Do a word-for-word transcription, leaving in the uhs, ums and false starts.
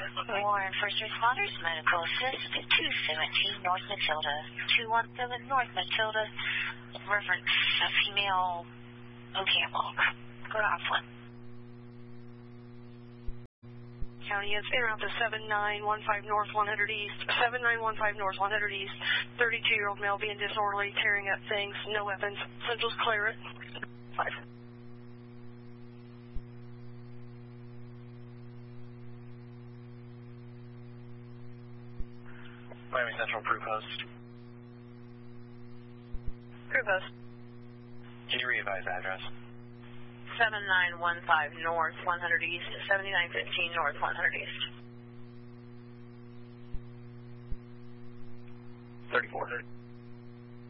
Warren First Responders Medical Assist, two seventeen North Matilda, two one seven North Matilda, reference a female Ocampo. Go to Oxford. County, it's interrupt to seven nine one five North one hundred East, seven nine one five North one hundred East, thirty-two-year-old male being disorderly, tearing up things, no weapons. Central's clear it. Five. Miami Central, Crew Post. Crew Post. Can you re-advise address? seven nine one five North one hundred East, seventy-nine fifteen North one hundred East. thirty-four.